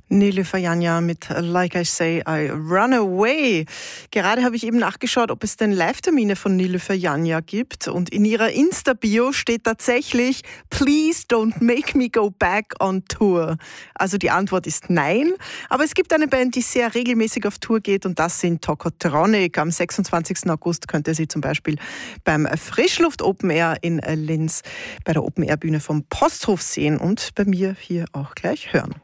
Nele Fajania mit Like I Say, I Run Away. Gerade habe ich eben nachgeschaut, ob es denn Live-Termine von Nele Fajania gibt. Und in ihrer Insta-Bio steht tatsächlich Please don't make me go back on tour. Also die Antwort ist nein. Aber es gibt eine Band, die sehr regelmäßig auf Tour geht und das sind Tokotronic. Am 26. August könnt ihr sie zum Beispiel beim Frischluft Open Air in Linz bei der Open Air Bühne vom Posthof sehen und bei mir hier auch gleich hören.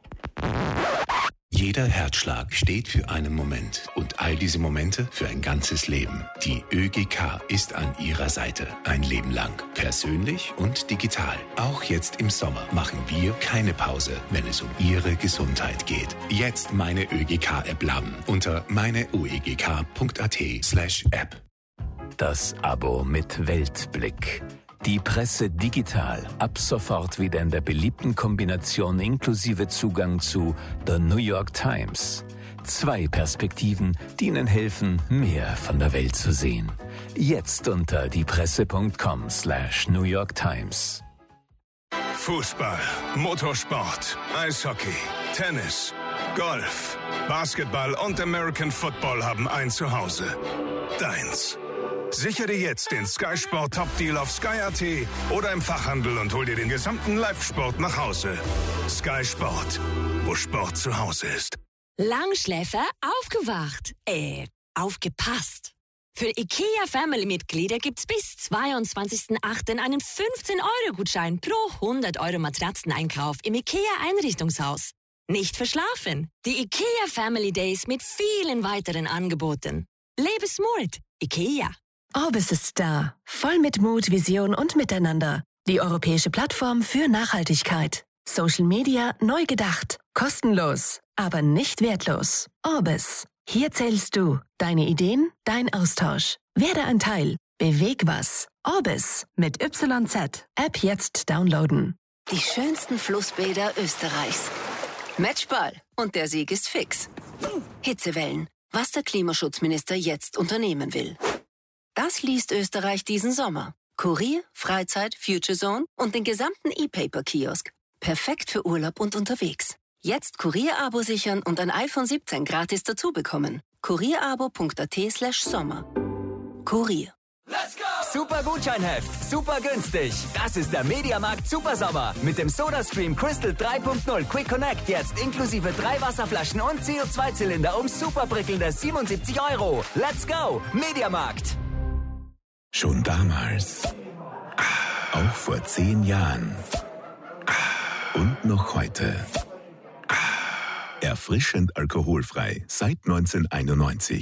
Jeder Herzschlag steht für einen Moment und all diese Momente für ein ganzes Leben. Die ÖGK ist an Ihrer Seite. Ein Leben lang. Persönlich und digital. Auch jetzt im Sommer machen wir keine Pause, wenn es um Ihre Gesundheit geht. Jetzt meine ÖGK-App laden unter meineuegk.at/app. Das Abo mit Weltblick. Die Presse digital, ab sofort wieder in der beliebten Kombination inklusive Zugang zu The New York Times. 2 Perspektiven, die Ihnen helfen, mehr von der Welt zu sehen. Jetzt unter diepresse.com/New York Times. Fußball, Motorsport, Eishockey, Tennis, Golf, Basketball und American Football haben ein Zuhause. Deins. Sichere dir jetzt den Sky Sport Top Deal auf Sky.at oder im Fachhandel und hol dir den gesamten Live-Sport nach Hause. Sky Sport, wo Sport zu Hause ist. Langschläfer aufgewacht. Aufgepasst. Für IKEA-Family-Mitglieder gibt's bis 22.08. einen 15-Euro-Gutschein pro 100 Euro Matratzeneinkauf im IKEA-Einrichtungshaus. Nicht verschlafen. Die IKEA Family Days mit vielen weiteren Angeboten. Lebe smart. IKEA. Orbis ist da. Voll mit Mut, Vision und Miteinander. Die europäische Plattform für Nachhaltigkeit. Social Media neu gedacht. Kostenlos, aber nicht wertlos. Orbis. Hier zählst du. Deine Ideen, dein Austausch. Werde ein Teil. Beweg was. Orbis mit YZ. App jetzt downloaden. Die schönsten Flussbäder Österreichs. Matchball. Und der Sieg ist fix. Hitzewellen. Was der Klimaschutzminister jetzt unternehmen will. Das liest Österreich diesen Sommer. Kurier, Freizeit, Future Zone und den gesamten E-Paper-Kiosk. Perfekt für Urlaub und unterwegs. Jetzt Kurier-Abo sichern und ein iPhone 17 gratis dazu bekommen. kurierabo.at/Sommer. Kurier. Let's go! Super Gutscheinheft, super günstig. Das ist der Mediamarkt Supersommer. Mit dem SodaStream Crystal 3.0 Quick Connect jetzt inklusive 3 Wasserflaschen und CO2-Zylinder um super prickelnde 77 €. Let's go! Mediamarkt. Schon damals. Auch vor 10 Jahren. Und noch heute. Erfrischend alkoholfrei seit 1991.